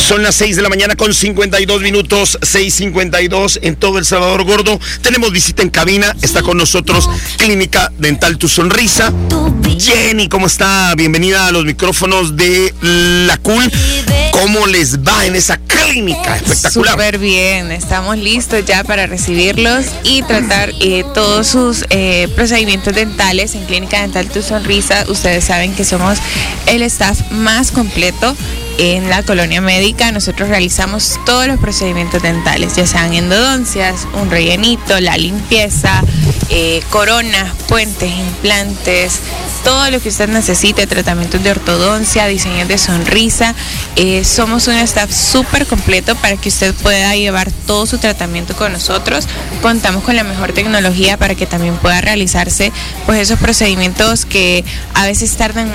Son las 6 de la mañana con 52 minutos, 6:52 en todo El Salvador Gordo. Tenemos visita en cabina, está con nosotros Clínica Dental Tu Sonrisa. Jenny, ¿cómo está? Bienvenida a los micrófonos de La Cool. ¿Cómo les va en esa clínica espectacular? Súper bien, estamos listos ya para recibirlos y tratar todos sus procedimientos dentales en Clínica Dental Tu Sonrisa. Ustedes saben que somos el staff más completo en la colonia médica. Nosotros realizamos todos los procedimientos dentales, ya sean endodoncias, un rellenito, la limpieza, coronas, puentes, implantes, todo lo que usted necesite, tratamientos de ortodoncia, diseños de sonrisa. Somos un staff súper completo para que usted pueda llevar todo su tratamiento con nosotros. Contamos con la mejor tecnología para que también pueda realizarse pues esos procedimientos que a veces tardan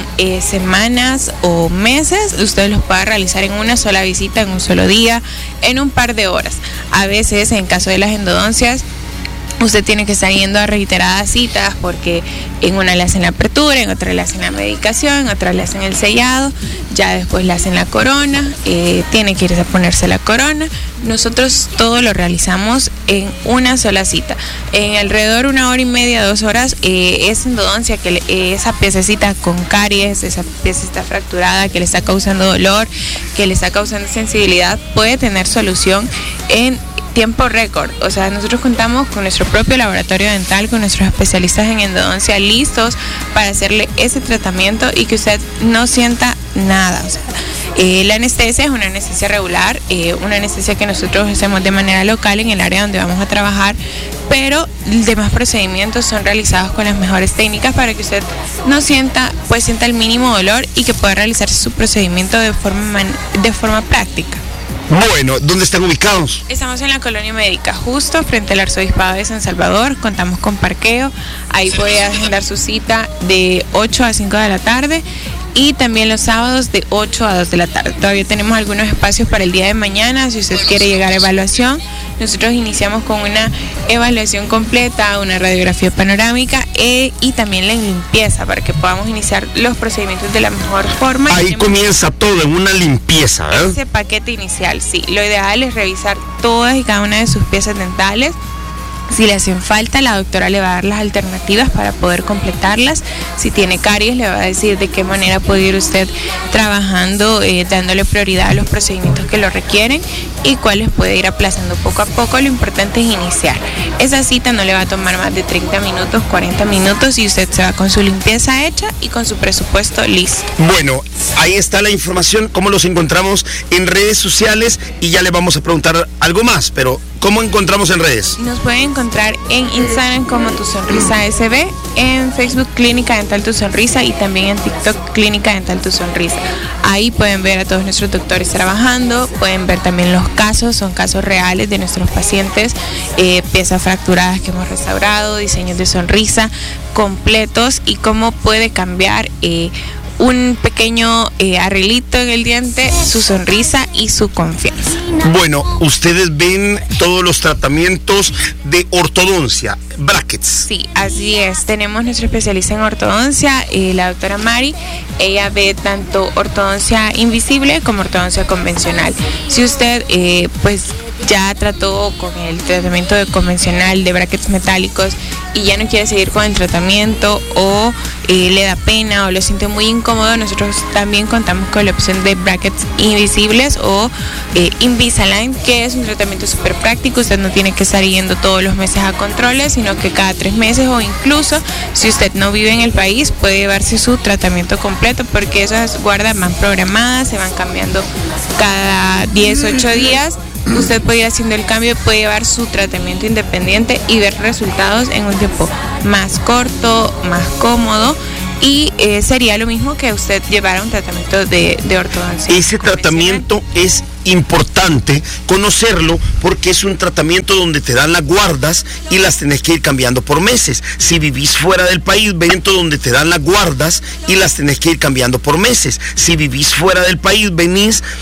semanas o meses. Usted los puede realizar en una sola visita, en un solo día, en un par de horas. A veces, en caso de las endodoncias, usted tiene que estar yendo a reiteradas citas porque en una le hacen la apertura, en otra le hacen la medicación, en otra le hacen el sellado, ya después le hacen la corona, tiene que irse a ponerse la corona. Nosotros todo lo realizamos en una sola cita. En alrededor 1 hora y media, 2 horas, esa endodoncia, esa piececita con caries, esa piecita fracturada que le está causando dolor, que le está causando sensibilidad, puede tener solución en tiempo récord. O sea, nosotros contamos con nuestro propio laboratorio dental, con nuestros especialistas en endodoncia listos para hacerle ese tratamiento y que usted no sienta nada. O sea, la anestesia es una anestesia regular, una anestesia que nosotros hacemos de manera local en el área donde vamos a trabajar, pero los demás procedimientos son realizados con las mejores técnicas para que usted no sienta el mínimo dolor y que pueda realizarse su procedimiento de forma práctica. Bueno, ¿dónde están ubicados? Estamos en la colonia médica, justo frente al Arzobispado de San Salvador. Contamos con parqueo. Ahí puede agendar su cita de 8 a 5 de la tarde y también los sábados de 8 a 2 de la tarde. Todavía tenemos algunos espacios para el día de mañana. Si usted quiere llegar a evaluación, nosotros iniciamos con una evaluación completa, una radiografía panorámica y también la limpieza para que podamos iniciar los procedimientos de la mejor forma. Ahí comienza todo en una limpieza, ¿verdad? Ese paquete inicial, sí. Lo ideal es revisar todas y cada una de sus piezas dentales. Si le hacen falta, la doctora le va a dar las alternativas para poder completarlas. Si tiene caries, le va a decir de qué manera puede ir usted trabajando, dándole prioridad a los procedimientos que lo requieren y cuáles puede ir aplazando poco a poco. Lo importante es iniciar. Esa cita no le va a tomar más de 30 minutos, 40 minutos y usted se va con su limpieza hecha y con su presupuesto listo. Bueno, ahí está la información, cómo los encontramos en redes sociales y ya le vamos a preguntar algo más, pero ¿cómo encontramos en redes? Nos pueden encontrar en Instagram como Tu Sonrisa SB, en Facebook Clínica Dental Tu Sonrisa y también en TikTok Clínica Dental Tu Sonrisa. Ahí pueden ver a todos nuestros doctores trabajando, pueden ver también los casos, son casos reales de nuestros pacientes, piezas fracturadas que hemos restaurado, diseños de sonrisa completos y cómo puede cambiar un pequeño arreglito en el diente, su sonrisa y su confianza. Bueno, ustedes ven todos los tratamientos de ortodoncia, brackets. Sí, así es. Tenemos nuestro especialista en ortodoncia, la doctora Mari. Ella ve tanto ortodoncia invisible como ortodoncia convencional. Si usted, ya trató con el tratamiento convencional de brackets metálicos y ya no quiere seguir con el tratamiento o le da pena o lo siente muy incómodo, nosotros también contamos con la opción de brackets invisibles o Invisalign, que es un tratamiento súper práctico. Usted no tiene que estar yendo todos los meses a controles, sino que cada 3 meses o incluso si usted no vive en el país puede llevarse su tratamiento completo porque esas guardas van programadas, se van cambiando cada 18 días. Usted puede ir haciendo el cambio, puede llevar su tratamiento independiente y ver resultados en un tiempo más corto, más cómodo y sería lo mismo que usted llevara un tratamiento de ortodoncia. Ese tratamiento es importante conocerlo porque es un tratamiento donde te dan las guardas y las tenés que ir cambiando por meses. Si vivís fuera del país, ven donde te dan las guardas y las tenés que ir cambiando por meses. Si vivís fuera del país, venís